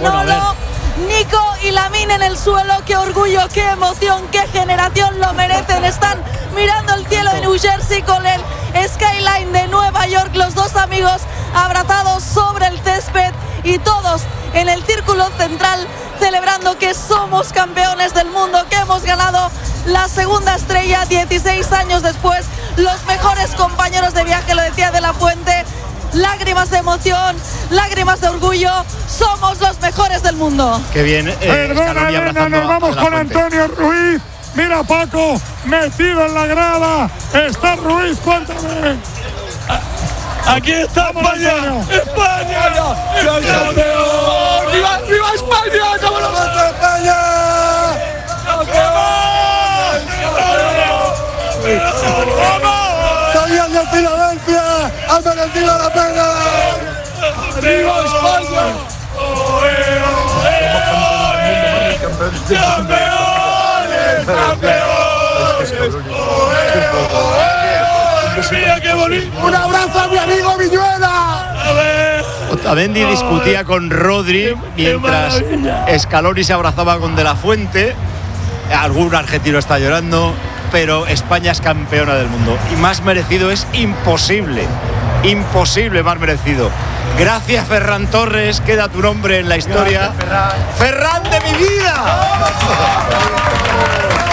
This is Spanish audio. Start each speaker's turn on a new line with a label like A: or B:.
A: Manolo, Nico y Lamine en el suelo. Qué orgullo, qué emoción, qué generación, lo merecen. Están mirando el cielo de New Jersey con el skyline de Nueva York. Los dos amigos abrazados sobre el césped y todos en el círculo central celebrando que somos campeones del mundo, que hemos ganado la segunda estrella 16 años después. Los mejores compañeros de viaje, lo decía De la Fuente. Lágrimas de emoción, lágrimas de orgullo. Somos los mejores del mundo.
B: Qué bien.
C: Perdona, Elena, nos vamos con Antonio Ruiz. Mira, Paco, metido en la grada. Está Ruiz, cuéntame.
D: Aquí está España. ¡España! ¡Campeón! ¡Viva España! ¡Como lo mata España!
E: ¡Soy el de Filadelfia! ¡Ha merecido la pena!
D: ¡Viva España! ¡Campeones! ¡Mira qué bonito!
E: ¡Un abrazo a mi amigo Viñuela!
B: Otamendi discutía con Rodri mientras Scaloni se abrazaba con De la Fuente. Algún argentino está llorando, pero España es campeona del mundo. Y más merecido es imposible. Imposible más merecido. Gracias, Ferran Torres. Queda tu nombre en la historia.
E: Gracias,
B: Ferran de mi vida.